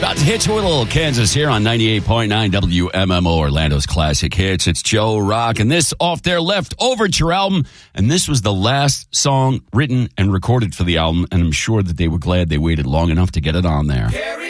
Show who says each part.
Speaker 1: Got the hits with a little Kansas here on 98.9 WMMO, Orlando's classic hits. It's Joe Rock, and this off their Leftoverture album. And this was the last song written and recorded for the album, and I'm sure that they were glad they waited long enough to get it on there.